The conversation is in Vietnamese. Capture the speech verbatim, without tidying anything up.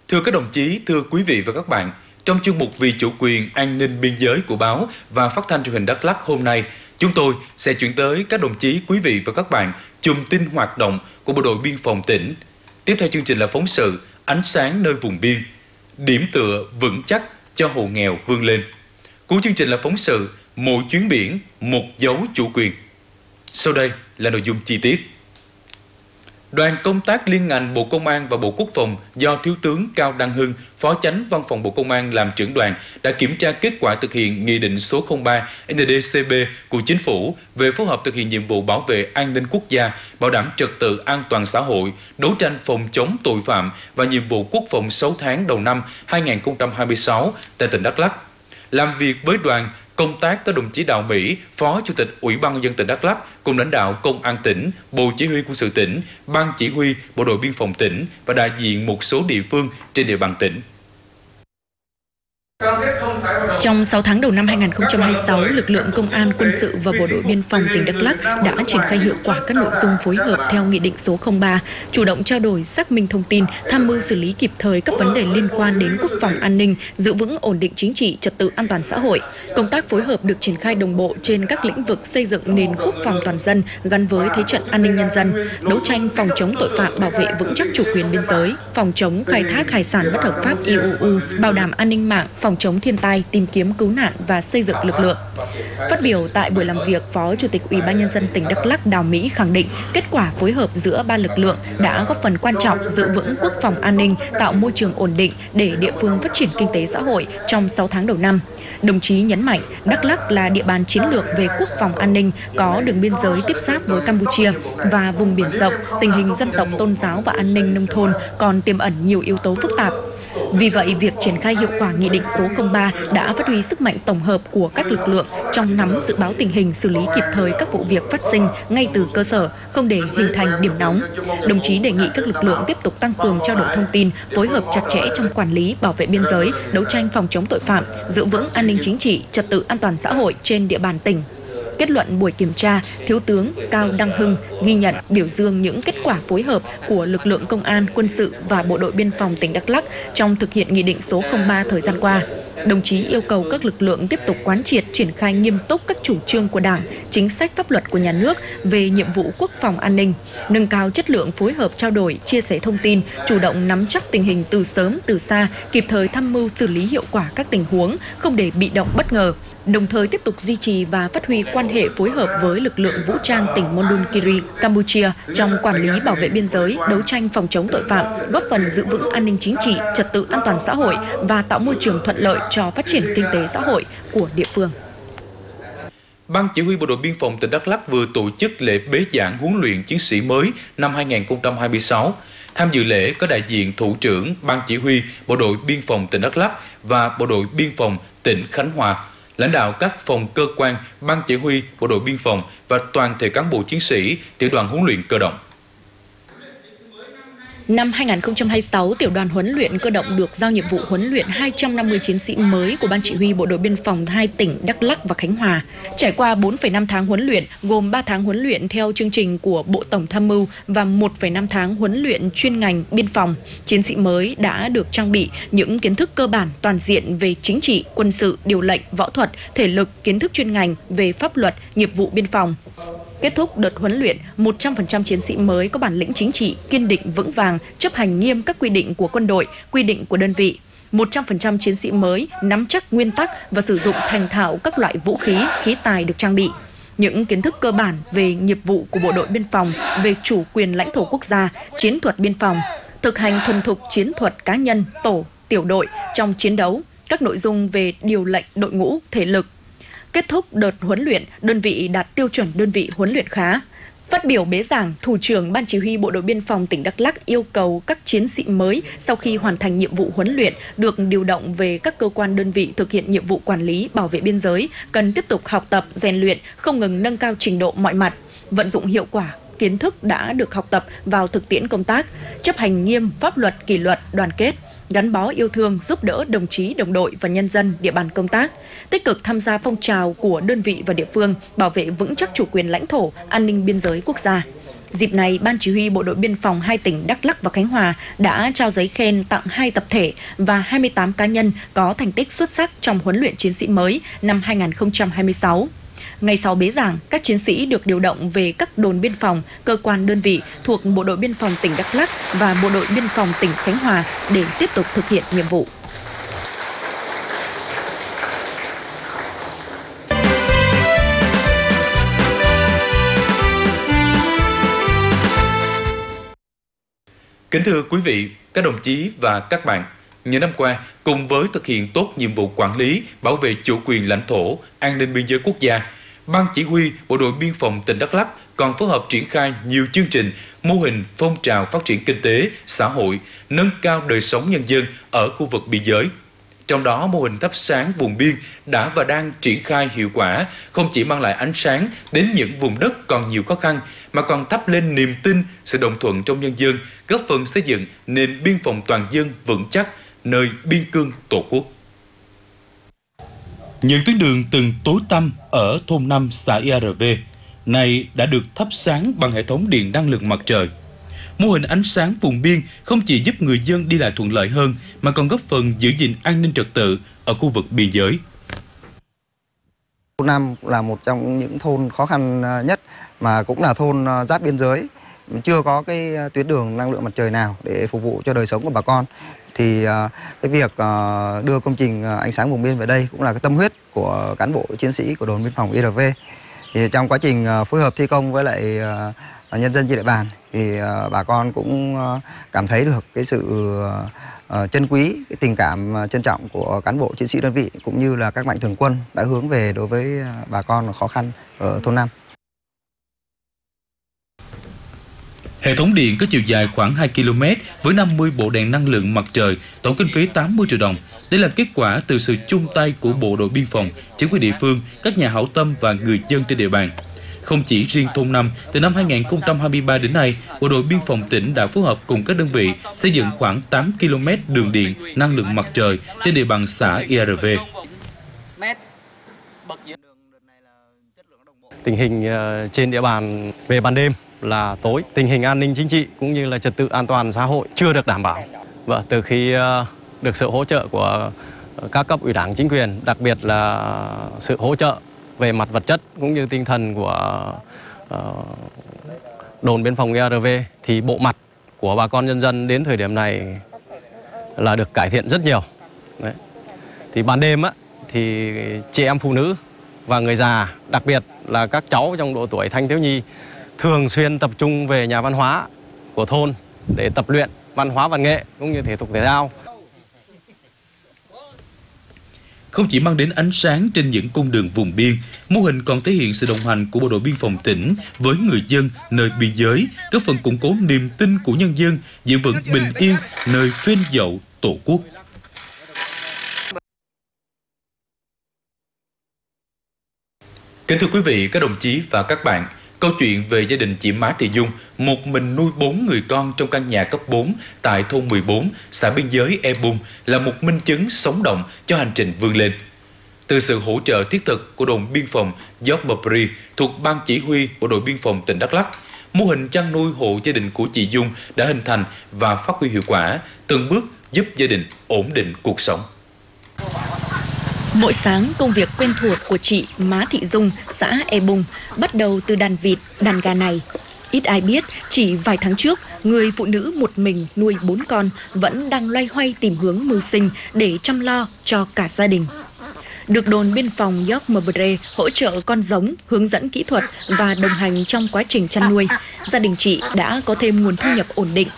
Thưa các đồng chí, thưa quý vị và các bạn, trong chuyên mục Vì chủ quyền an ninh biên giới của báo và phát thanh truyền hình Đắk Lắk hôm nay, chúng tôi sẽ chuyển tới các đồng chí, quý vị và các bạn chùm tin hoạt động của Bộ đội Biên phòng tỉnh. Tiếp theo chương trình là phóng sự Ánh sáng nơi vùng biên, điểm tựa vững chắc cho hộ nghèo vươn lên. Cuối chương trình là phóng sự Mỗi chuyến biển, một dấu chủ quyền. Sau đây là nội dung chi tiết. Đoàn công tác liên ngành Bộ Công an và Bộ Quốc phòng do Thiếu tướng Cao Đăng Hưng, Phó Chánh Văn phòng Bộ Công an làm trưởng đoàn đã kiểm tra kết quả thực hiện Nghị định số không ba N D C B của Chính phủ về phối hợp thực hiện nhiệm vụ bảo vệ an ninh quốc gia, bảo đảm trật tự an toàn xã hội, đấu tranh phòng chống tội phạm và nhiệm vụ quốc phòng sáu tháng đầu năm hai nghìn không trăm hai mươi sáu tại tỉnh Đắk Lắk. Làm việc với đoàn công tác có đồng chí Đào Mỹ, Phó Chủ tịch Ủy ban nhân dân tỉnh Đắk Lắk cùng lãnh đạo Công an tỉnh, Bộ Chỉ huy Quân sự tỉnh, Ban Chỉ huy Bộ đội Biên phòng tỉnh và đại diện một số địa phương trên địa bàn tỉnh. Trong sáu tháng đầu năm hai nghìn không trăm hai mươi sáu, lực lượng công an, quân sự và bộ đội biên phòng tỉnh Đắk Lắk đã triển khai hiệu quả các nội dung phối hợp theo Nghị định số không ba, chủ động trao đổi, xác minh thông tin, tham mưu xử lý kịp thời các vấn đề liên quan đến quốc phòng an ninh, giữ vững ổn định chính trị, trật tự an toàn xã hội. Công tác phối hợp được triển khai đồng bộ trên các lĩnh vực xây dựng nền quốc phòng toàn dân gắn với thế trận an ninh nhân dân, đấu tranh phòng chống tội phạm, bảo vệ vững chắc chủ quyền biên giới, phòng chống khai thác hải sản bất hợp pháp I U U, bảo đảm an ninh mạng, phòng chống thiên tai, tìm kiếm cứu nạn và xây dựng lực lượng. Phát biểu tại buổi làm việc, Phó Chủ tịch Ủy ban nhân dân tỉnh Đắk Lắk Đào Mỹ khẳng định kết quả phối hợp giữa ba lực lượng đã góp phần quan trọng giữ vững quốc phòng an ninh, tạo môi trường ổn định để địa phương phát triển kinh tế xã hội trong sáu tháng đầu năm. Đồng chí nhấn mạnh, Đắk Lắk là địa bàn chiến lược về quốc phòng an ninh, có đường biên giới tiếp giáp với Campuchia và vùng biển rộng, tình hình dân tộc, tôn giáo và an ninh nông thôn còn tiềm ẩn nhiều yếu tố phức tạp. Vì vậy, việc triển khai hiệu quả Nghị định số không ba đã phát huy sức mạnh tổng hợp của các lực lượng trong nắm dự báo tình hình, xử lý kịp thời các vụ việc phát sinh ngay từ cơ sở, không để hình thành điểm nóng. Đồng chí đề nghị các lực lượng tiếp tục tăng cường trao đổi thông tin, phối hợp chặt chẽ trong quản lý, bảo vệ biên giới, đấu tranh phòng chống tội phạm, giữ vững an ninh chính trị, trật tự an toàn xã hội trên địa bàn tỉnh. Kết luận buổi kiểm tra, Thiếu tướng Cao Đăng Hưng ghi nhận, biểu dương những kết quả phối hợp của lực lượng công an, quân sự và bộ đội biên phòng tỉnh Đắk Lắk trong thực hiện Nghị định số không ba thời gian qua. Đồng chí yêu cầu các lực lượng tiếp tục quán triệt, triển khai nghiêm túc các chủ trương của Đảng, chính sách pháp luật của nhà nước về nhiệm vụ quốc phòng an ninh, nâng cao chất lượng phối hợp trao đổi, chia sẻ thông tin, chủ động nắm chắc tình hình từ sớm từ xa, kịp thời tham mưu xử lý hiệu quả các tình huống, không để bị động bất ngờ. Đồng thời tiếp tục duy trì và phát huy quan hệ phối hợp với lực lượng vũ trang tỉnh Mondulkiri, Campuchia trong quản lý bảo vệ biên giới, đấu tranh phòng chống tội phạm, góp phần giữ vững an ninh chính trị, trật tự an toàn xã hội và tạo môi trường thuận lợi cho phát triển kinh tế xã hội của địa phương. Ban Chỉ huy Bộ đội Biên phòng tỉnh Đắk Lắk vừa tổ chức lễ bế giảng huấn luyện chiến sĩ mới năm hai nghìn không trăm hai mươi sáu. Tham dự lễ có đại diện Thủ trưởng Ban Chỉ huy Bộ đội Biên phòng tỉnh Đắk Lắk và Bộ đội Biên phòng tỉnh Khánh Hòa, lãnh đạo các phòng cơ quan, Ban Chỉ huy Bộ đội Biên phòng và toàn thể cán bộ chiến sĩ tiểu đoàn huấn luyện cơ động. Năm hai nghìn không trăm hai mươi sáu, Tiểu đoàn huấn luyện cơ động được giao nhiệm vụ huấn luyện hai trăm năm mươi chiến sĩ mới của Ban Chỉ huy Bộ đội Biên phòng hai tỉnh Đắk Lắk và Khánh Hòa. Trải qua bốn phẩy năm tháng huấn luyện, gồm ba tháng huấn luyện theo chương trình của Bộ Tổng Tham mưu và một phẩy năm tháng huấn luyện chuyên ngành biên phòng, chiến sĩ mới đã được trang bị những kiến thức cơ bản toàn diện về chính trị, quân sự, điều lệnh, võ thuật, thể lực, kiến thức chuyên ngành về pháp luật, nghiệp vụ biên phòng. Kết thúc đợt huấn luyện, một trăm phần trăm chiến sĩ mới có bản lĩnh chính trị, kiên định vững vàng, chấp hành nghiêm các quy định của quân đội, quy định của đơn vị. một trăm phần trăm chiến sĩ mới nắm chắc nguyên tắc và sử dụng thành thạo các loại vũ khí, khí tài được trang bị. Những kiến thức cơ bản về nghiệp vụ của bộ đội biên phòng, về chủ quyền lãnh thổ quốc gia, chiến thuật biên phòng, thực hành thuần thục chiến thuật cá nhân, tổ, tiểu đội trong chiến đấu, các nội dung về điều lệnh đội ngũ, thể lực. Kết thúc đợt huấn luyện, đơn vị đạt tiêu chuẩn đơn vị huấn luyện khá. Phát biểu bế giảng, Thủ trưởng Ban Chỉ huy Bộ đội Biên phòng tỉnh Đắk Lắk yêu cầu các chiến sĩ mới sau khi hoàn thành nhiệm vụ huấn luyện được điều động về các cơ quan đơn vị thực hiện nhiệm vụ quản lý bảo vệ biên giới, cần tiếp tục học tập, rèn luyện, không ngừng nâng cao trình độ mọi mặt, vận dụng hiệu quả kiến thức đã được học tập vào thực tiễn công tác, chấp hành nghiêm pháp luật, kỷ luật, đoàn kết, gắn bó yêu thương, giúp đỡ đồng chí, đồng đội và nhân dân địa bàn công tác, tích cực tham gia phong trào của đơn vị và địa phương, bảo vệ vững chắc chủ quyền lãnh thổ, an ninh biên giới quốc gia. Dịp này, Ban Chỉ huy Bộ đội Biên phòng hai tỉnh Đắk Lắk và Khánh Hòa đã trao giấy khen tặng hai tập thể và hai mươi tám cá nhân có thành tích xuất sắc trong huấn luyện chiến sĩ mới năm hai nghìn không trăm hai mươi sáu. Ngày sau bế giảng, các chiến sĩ được điều động về các đồn biên phòng, cơ quan đơn vị thuộc Bộ đội Biên phòng tỉnh Đắk Lắk và Bộ đội Biên phòng tỉnh Khánh Hòa để tiếp tục thực hiện nhiệm vụ. Kính thưa quý vị, các đồng chí và các bạn, những năm qua, cùng với thực hiện tốt nhiệm vụ quản lý, bảo vệ chủ quyền lãnh thổ, an ninh biên giới quốc gia, Ban Chỉ huy Bộ đội Biên phòng tỉnh Đắk Lắk còn phối hợp triển khai nhiều chương trình, mô hình phong trào phát triển kinh tế, xã hội, nâng cao đời sống nhân dân ở khu vực biên giới. Trong đó, mô hình thắp sáng vùng biên đã và đang triển khai hiệu quả, không chỉ mang lại ánh sáng đến những vùng đất còn nhiều khó khăn, mà còn thắp lên niềm tin, sự đồng thuận trong nhân dân, góp phần xây dựng nền biên phòng toàn dân vững chắc, nơi biên cương Tổ quốc. Những tuyến đường từng tối tăm ở thôn năm xã i a rờ vê này đã được thắp sáng bằng hệ thống điện năng lượng mặt trời. Mô hình ánh sáng vùng biên không chỉ giúp người dân đi lại thuận lợi hơn mà còn góp phần giữ gìn an ninh trật tự ở khu vực biên giới. Thôn năm là một trong những thôn khó khăn nhất mà cũng là thôn giáp biên giới, chưa có cái tuyến đường năng lượng mặt trời nào để phục vụ cho đời sống của bà con. Thì cái việc đưa công trình ánh sáng vùng biên về đây cũng là cái tâm huyết của cán bộ chiến sĩ của đồn biên phòng i a rờ vê. Thì trong quá trình phối hợp thi công với lại nhân dân trên địa bàn thì bà con cũng cảm thấy được cái sự trân quý, cái tình cảm trân trọng của cán bộ chiến sĩ đơn vị cũng như là các mạnh thường quân đã hướng về đối với bà con khó khăn ở thôn năm. Hệ thống điện có chiều dài khoảng hai ki lô mét với năm mươi bộ đèn năng lượng mặt trời, tổng kinh phí tám mươi triệu đồng. Đây là kết quả từ sự chung tay của Bộ đội Biên phòng, chính quyền địa phương, các nhà hảo tâm và người dân trên địa bàn. Không chỉ riêng thôn năm, từ năm hai nghìn không trăm hai mươi ba đến nay, Bộ đội Biên phòng tỉnh đã phối hợp cùng các đơn vị xây dựng khoảng tám ki lô mét đường điện năng lượng mặt trời trên địa bàn xã i a rờ vê. Tình hình trên địa bàn về ban đêm là tối, tình hình an ninh chính trị cũng như là trật tự an toàn xã hội chưa được đảm bảo. Và từ khi được sự hỗ trợ của các cấp ủy đảng chính quyền, đặc biệt là sự hỗ trợ về mặt vật chất cũng như tinh thần của đồn biên phòng i a rờ vê, thì bộ mặt của bà con nhân dân đến thời điểm này là được cải thiện rất nhiều. Đấy. Thì ban đêm á, thì chị em phụ nữ và người già, đặc biệt là các cháu trong độ tuổi thanh thiếu nhi thường xuyên tập trung về nhà văn hóa của thôn để tập luyện văn hóa văn nghệ cũng như thể dục thể thao. Không chỉ mang đến ánh sáng trên những cung đường vùng biên, mô hình còn thể hiện sự đồng hành của Bộ đội Biên phòng tỉnh với người dân nơi biên giới, góp phần củng cố niềm tin của nhân dân, giữ vững bình yên nơi phên dậu Tổ quốc. Kính thưa quý vị, các đồng chí và các bạn, câu chuyện về gia đình chị Má Thị Dung, một mình nuôi bốn người con trong căn nhà cấp bốn tại thôn mười bốn, xã biên giới E Bung là một minh chứng sống động cho hành trình vươn lên. Từ sự hỗ trợ thiết thực của đồn biên phòng Gióc Mờ Pri thuộc Ban Chỉ huy Bộ đội Biên phòng tỉnh Đắk Lắk, mô hình chăn nuôi hộ gia đình của chị Dung đã hình thành và phát huy hiệu quả, từng bước giúp gia đình ổn định cuộc sống. Mỗi sáng, công việc quen thuộc của chị Má Thị Dung, xã E Bung, bắt đầu từ đàn vịt, đàn gà này. Ít ai biết, chỉ vài tháng trước, người phụ nữ một mình nuôi bốn con vẫn đang loay hoay tìm hướng mưu sinh để chăm lo cho cả gia đình. Được đồn biên phòng Gióc Mờ Bre hỗ trợ con giống, hướng dẫn kỹ thuật và đồng hành trong quá trình chăn nuôi, gia đình chị đã có thêm nguồn thu nhập ổn định